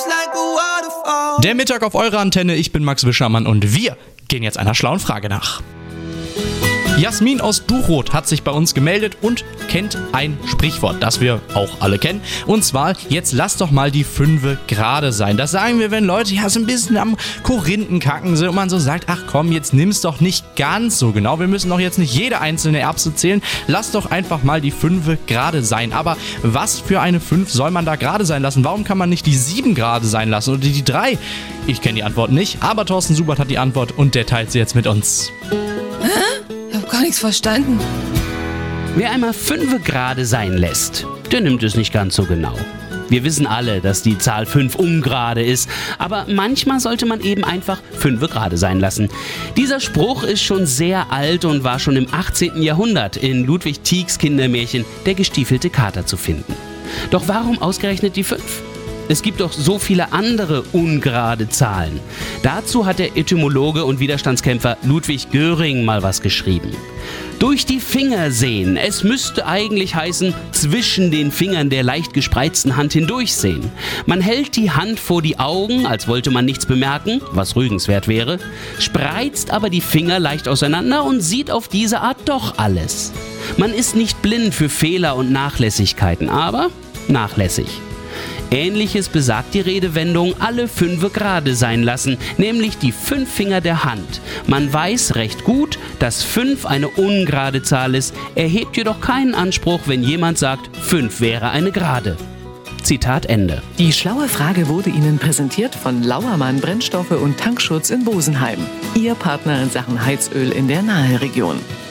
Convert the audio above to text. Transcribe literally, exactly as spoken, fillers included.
Der Mittag auf eurer Antenne, ich bin Max Wischermann und wir gehen jetzt einer schlauen Frage nach. Jasmin aus Buchroth hat sich bei uns gemeldet und kennt ein Sprichwort, das wir auch alle kennen. Und zwar, jetzt lass doch mal die Fünfe gerade sein. Das sagen wir, wenn Leute ja so ein bisschen am Korinthenkacken sind und man so sagt, ach komm, jetzt nimm's doch nicht ganz so genau. Wir müssen doch jetzt nicht jede einzelne Erbse zählen. Lass doch einfach mal die Fünfe gerade sein. Aber was für eine Fünf soll man da gerade sein lassen? Warum kann man nicht die Sieben gerade sein lassen oder die drei? Ich kenne die Antwort nicht, aber Thorsten Subert hat die Antwort und der teilt sie jetzt mit uns. Hä? Ich hab gar nichts verstanden. Wer einmal Fünfe gerade sein lässt, der nimmt es nicht ganz so genau. Wir wissen alle, dass die Zahl fünf ungerade ist, aber manchmal sollte man eben einfach Fünfe gerade sein lassen. Dieser Spruch ist schon sehr alt und war schon im achtzehnten Jahrhundert in Ludwig Tiegs Kindermärchen Der gestiefelte Kater zu finden. Doch warum ausgerechnet die fünf? Es gibt doch so viele andere ungerade Zahlen. Dazu hat der Etymologe und Widerstandskämpfer Ludwig Göring mal was geschrieben. Durch die Finger sehen. Es müsste eigentlich heißen, zwischen den Fingern der leicht gespreizten Hand hindurchsehen. Man hält die Hand vor die Augen, als wollte man nichts bemerken, was rügenswert wäre, spreizt aber die Finger leicht auseinander und sieht auf diese Art doch alles. Man ist nicht blind für Fehler und Nachlässigkeiten, aber nachlässig. Ähnliches besagt die Redewendung alle Fünfe gerade sein lassen, nämlich die fünf Finger der Hand. Man weiß recht gut, dass fünf eine ungerade Zahl ist, erhebt jedoch keinen Anspruch, wenn jemand sagt, fünf wäre eine gerade. Zitat Ende. Die schlaue Frage wurde Ihnen präsentiert von Lauermann Brennstoffe und Tankschutz in Bosenheim. Ihr Partner in Sachen Heizöl in der Naheregion.